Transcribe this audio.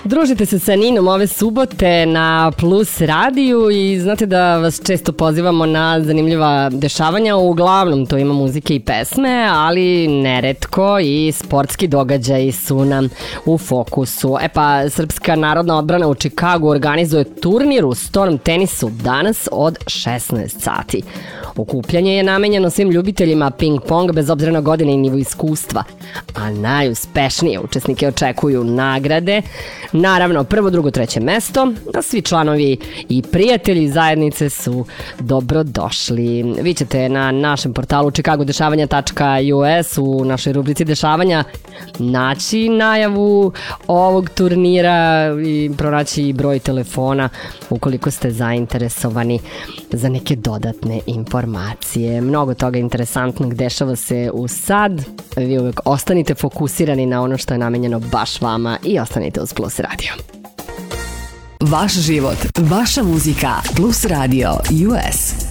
Družite se sa Ninom ove subote na Plus radiju i znate da vas često pozivamo na zanimljiva dešavanja. Uglavnom to ima muzike i pesme, ali neretko i sportski događaji su nam u fokusu. Srpska narodna odbrana u Čikagu organizuje turnir u storm tenisu danas od 16 sati. Okupljanje je namenjeno svim ljubiteljima ping-pong bez obzira na godine i nivo iskustva, a najuspešnije učesnike očekuju nagrade. Naravno, prvo, drugo, treće mesto, a svi članovi i prijatelji zajednice su dobrodošli. Vi ćete na našem portalu chicagodešavanja.us u našoj rubrici dešavanja naći najavu ovog turnira i pronaći broj telefona ukoliko ste zainteresovani za neke dodatne informacije. Mnogo toga interesantnog dešava se u sad. Vi uvek ostanite fokusirani na ono što je namenjeno baš vama i ostanite uz Plus Radio. Vaš život, vaša muzika, Plus Radio US.